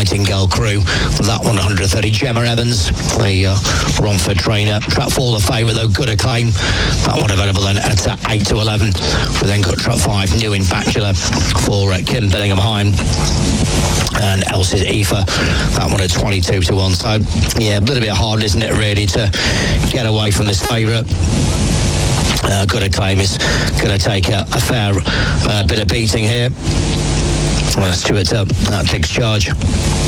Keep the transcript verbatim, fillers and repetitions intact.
Nightingale Crew. That one, one hundred thirty. Gemma Evans, the uh, Romford trainer. Trap four, the favourite though, Good Acclaim. That one available then at uh, eight to eleven. We then got trap five, New in Bachelor for uh, Kim Billingham Hine. And Elsie's Aoife, that one at twenty-two to one. So, yeah, a little bit hard, isn't it, really, to get away from this favourite. Uh, Good Acclaim is going to take a, a fair uh, bit of beating here. Well, Stuart uh, uh, takes charge.